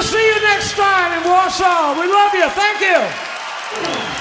We'll see you next time in Warsaw. We love you. Thank you.